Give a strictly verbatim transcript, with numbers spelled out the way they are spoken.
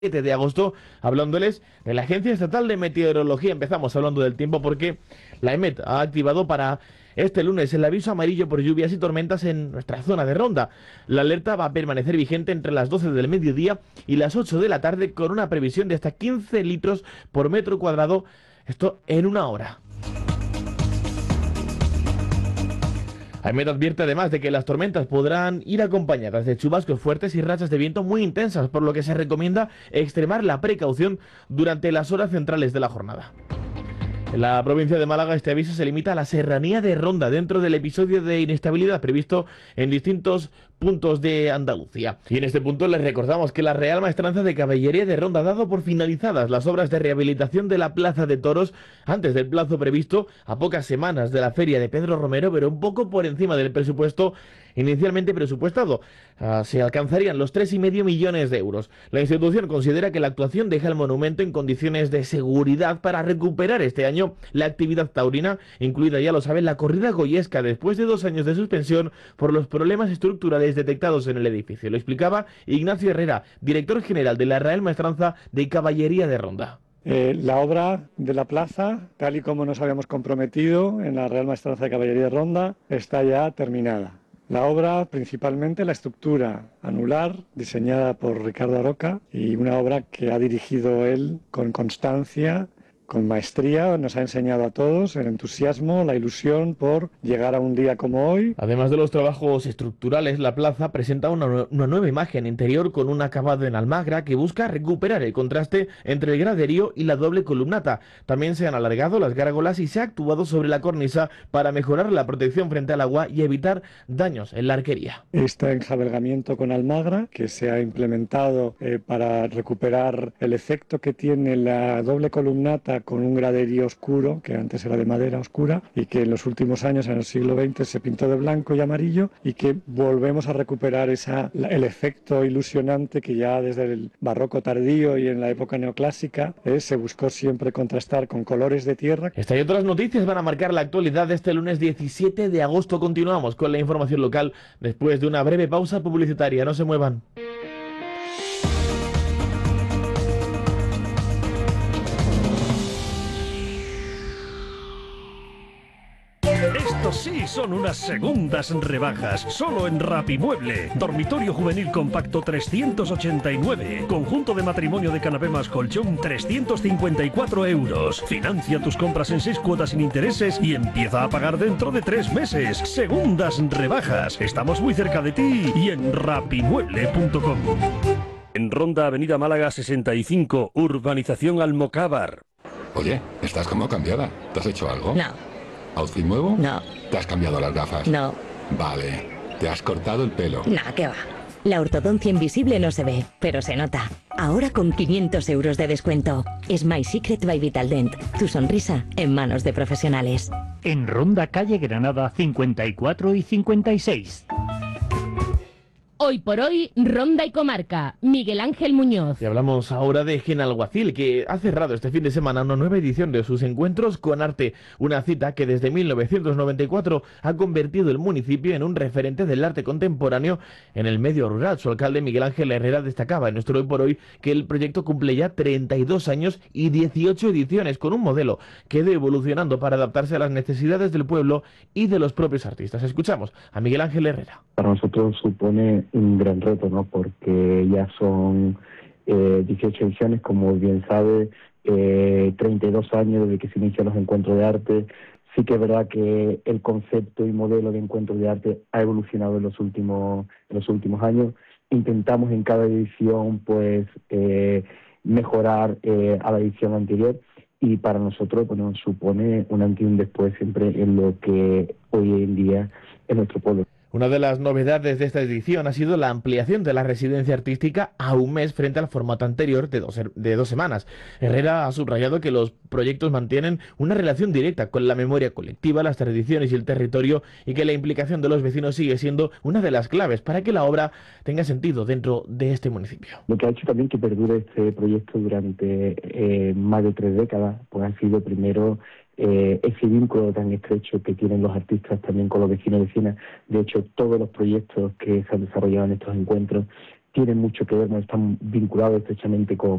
siete de agosto, hablándoles de la Agencia Estatal de Meteorología. Empezamos hablando del tiempo porque la EMET ha activado para este lunes el aviso amarillo por lluvias y tormentas en nuestra zona de Ronda. La alerta va a permanecer vigente entre las doce del mediodía y las ocho de la tarde, con una previsión de hasta quince litros por metro cuadrado, esto en una hora. AEMET advierte además de que las tormentas podrán ir acompañadas de chubascos fuertes y rachas de viento muy intensas, por lo que se recomienda extremar la precaución durante las horas centrales de la jornada. En la provincia de Málaga, este aviso se limita a la serranía de Ronda, dentro del episodio de inestabilidad previsto en distintos puntos de Andalucía. Y en este punto les recordamos que la Real Maestranza de Caballería de Ronda ha dado por finalizadas las obras de rehabilitación de la Plaza de Toros antes del plazo previsto, a pocas semanas de la feria de Pedro Romero, pero un poco por encima del presupuesto inicialmente presupuestado. Uh, se alcanzarían los tres y medio millones de euros. La institución considera que la actuación deja el monumento en condiciones de seguridad para recuperar este año la actividad taurina, incluida, ya lo saben, la corrida goyesca, después de dos años de suspensión por los problemas estructurales detectados en el edificio. Lo explicaba Ignacio Herrera, director general de la Real Maestranza de Caballería de Ronda. Eh, la obra de la plaza, tal y como nos habíamos comprometido en la Real Maestranza de Caballería de Ronda, está ya terminada. La obra, principalmente la estructura anular, diseñada por Ricardo Aroca, y una obra que ha dirigido él con constancia, con maestría, nos ha enseñado a todos el entusiasmo, la ilusión por llegar a un día como hoy. Además de los trabajos estructurales, la plaza presenta una, una nueva imagen interior con un acabado en almagra que busca recuperar el contraste entre el graderío y la doble columnata. También se han alargado las gárgolas y se ha actuado sobre la cornisa para mejorar la protección frente al agua y evitar daños en la arquería. Este enjabelgamiento con almagra que se ha implementado eh, para recuperar el efecto que tiene la doble columnata con un graderío oscuro, que antes era de madera oscura, y que en los últimos años, en el siglo veinte, se pintó de blanco y amarillo, y que volvemos a recuperar esa, el efecto ilusionante que ya desde el barroco tardío y en la época neoclásica eh, se buscó siempre contrastar con colores de tierra. Esta y otras noticias van a marcar la actualidad de este lunes diecisiete de agosto. Continuamos con la información local después de una breve pausa publicitaria. No se muevan. Estos sí son unas segundas rebajas, solo en Rapimueble. Dormitorio juvenil compacto trescientos ochenta y nueve. Conjunto de matrimonio de canapé más colchón trescientos cincuenta y cuatro euros. Financia tus compras en seis cuotas sin intereses y empieza a pagar dentro de tres meses. Segundas rebajas. Estamos muy cerca de ti y en rapimueble punto com. En Ronda, Avenida Málaga sesenta y cinco, Urbanización Almocávar. Oye, estás como cambiada. ¿Te has hecho algo? No. ¿Outfit nuevo? No. ¿Te has cambiado las gafas? No. Vale. ¿Te has cortado el pelo? Nah, ¿qué va? La ortodoncia invisible no se ve, pero se nota. Ahora con quinientos euros de descuento. Smile Secret by Vitaldent. Tu sonrisa en manos de profesionales. En Ronda, calle Granada cincuenta y cuatro y cincuenta y seis. Hoy por hoy, Ronda y Comarca, Miguel Ángel Muñoz. Y hablamos ahora de Genalguacil, que ha cerrado este fin de semana una nueva edición de sus encuentros con arte, una cita que desde mil novecientos noventa y cuatro ha convertido el municipio en un referente del arte contemporáneo en el medio rural. Su alcalde, Miguel Ángel Herrera, destacaba en nuestro Hoy por Hoy que el proyecto cumple ya treinta y dos años y dieciocho ediciones, con un modelo que ha ido evolucionando para adaptarse a las necesidades del pueblo y de los propios artistas. Escuchamos a Miguel Ángel Herrera. Para nosotros supone un gran reto, ¿no? Porque ya son eh, dieciocho ediciones, como bien sabe, eh, treinta y dos años desde que se inician los encuentros de arte. Sí que es verdad que el concepto y modelo de encuentros de arte ha evolucionado en los últimos, en los últimos años. Intentamos en cada edición pues eh, mejorar eh, a la edición anterior, y para nosotros bueno, supone un antes y un después siempre en lo que hoy en día es nuestro pueblo. Una de las novedades de esta edición ha sido la ampliación de la residencia artística a un mes frente al formato anterior de dos, de dos semanas. Herrera ha subrayado que los proyectos mantienen una relación directa con la memoria colectiva, las tradiciones y el territorio, y que la implicación de los vecinos sigue siendo una de las claves para que la obra tenga sentido dentro de este municipio. Lo que ha hecho también que perdure este proyecto durante eh, más de tres décadas, pues ha sido primero eh, ese vínculo tan estrecho que tienen los artistas también con los vecinos y vecinas. De hecho, todos los proyectos que se han desarrollado en estos encuentros tienen mucho que ver, no están vinculados estrechamente con